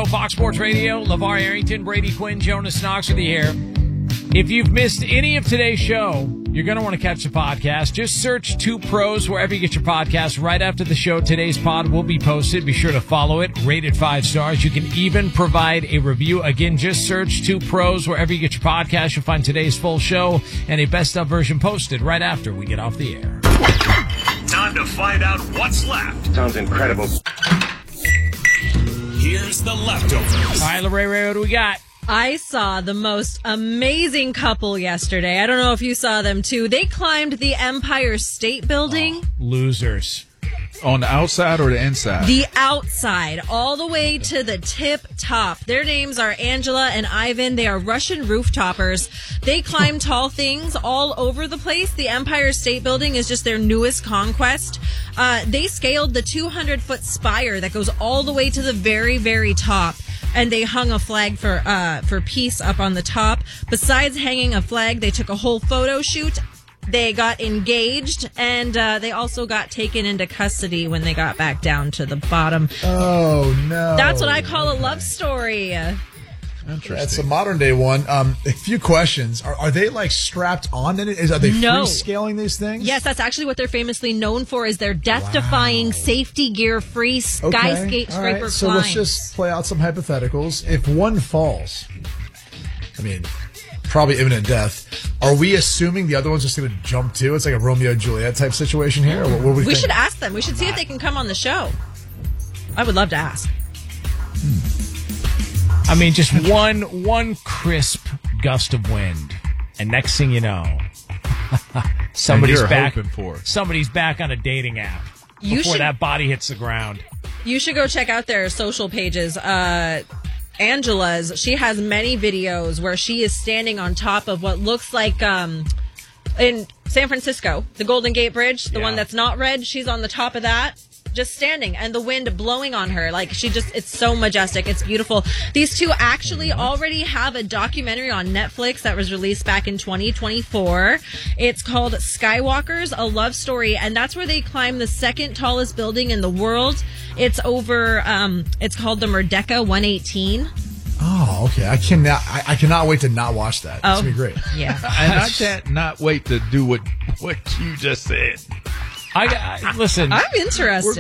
Fox Sports Radio. LeVar Arrington, Brady Quinn, Jonas Knox with you here. If you've missed any of today's show, you're going to want to catch the podcast. Just search Two Pros wherever you get your podcast. Right after the show, today's pod will be posted. Be sure to follow it. Rate it 5 stars. You can even provide a review. Again, just search Two Pros wherever you get your podcast. You'll find today's full show and a best of version posted right after we get off the air. Time to find out what's left. Sounds incredible. Here's the leftovers. All right, Lorraine, what do we got? I saw the most amazing couple yesterday. I don't know if you saw them too. They climbed the Empire State Building. Losers. On the outside or the inside? The outside, all the way to the tip top. Their names are Angela and Ivan. They are Russian roof-toppers. They climb tall things all over the place. The Empire State Building is just their newest conquest. They scaled the 200-foot spire that goes all the way to the very, very top. And they hung a flag for peace up on the top. Besides hanging a flag, they took a whole photo shoot. They got engaged, and they also got taken into custody when they got back down to the bottom. Oh, no. That's what I call a love story. Interesting. That's a modern day one. A few questions. Are they like strapped on in it? Are they No. free scaling these things? Yes, that's actually what they're famously known for, is their death-defying, safety gear-free skyscraper All right. climb. So let's just play out some hypotheticals. If one falls, I mean, probably imminent death, are we assuming the other one's just going to jump too? It's like a Romeo and Juliet type situation here? Or what We think? should ask them. We should see if they can come on the show. I would love to ask. I mean, just one crisp gust of wind, and next thing you know, somebody's you're back. hoping for it. Somebody's back on a dating app You before should- that body hits the ground. You should go check out their social pages. Angela's, she has many videos where she is standing on top of what looks like in San Francisco, the Golden Gate Bridge, the one that's not red. She's on the top of that, just standing, and the wind blowing on her. Like, it's so majestic. It's beautiful. These two actually already have a documentary on Netflix that was released back in 2024. It's called Skywalkers, A Love Story, and that's where they climb the second tallest building in the world. It's over, it's called the Merdeka 118. Oh, okay. I cannot wait to not watch that. It's going to be great. Yeah. And I can't not wait to do what you just said. I listen. I'm interested.